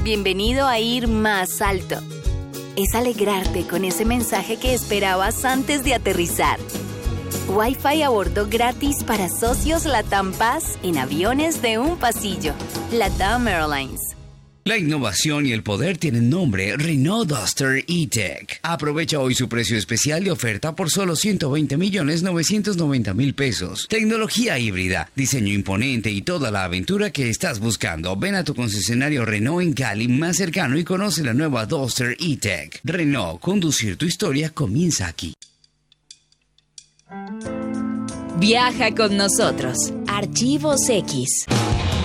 Bienvenido a ir más alto. Es alegrarte con ese mensaje que esperabas antes de aterrizar. Wi-Fi a bordo gratis para socios LATAM Paz en aviones de un pasillo. LATAM Airlines. La innovación y el poder tienen nombre: Renault Duster E-Tech. Aprovecha hoy su precio especial de oferta por solo 120.990.000 pesos. Tecnología híbrida, diseño imponente y toda la aventura que estás buscando. Ven a tu concesionario Renault en Cali más cercano y conoce la nueva Duster E-Tech. Renault, conducir tu historia comienza aquí. Viaja con nosotros. Archivos X.